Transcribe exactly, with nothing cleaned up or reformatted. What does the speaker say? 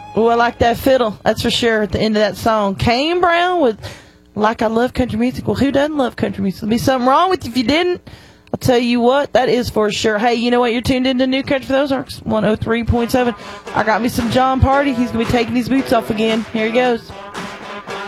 Oh, I like that fiddle. That's for sure at the end of that song. Kane Brown with Like I Love Country Music. Well, who doesn't love country music? There'll be something wrong with you if you didn't. I'll tell you what, that is for sure. Hey, you know what? You're tuned into New Country for the Ozarks, one oh three point seven. I got me some John Party. He's going to be taking his boots off again. Here he goes.